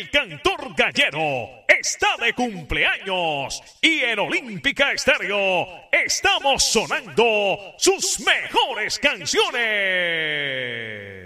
El cantor gallero está de cumpleaños y en Olímpica Estéreo estamos sonando sus mejores canciones.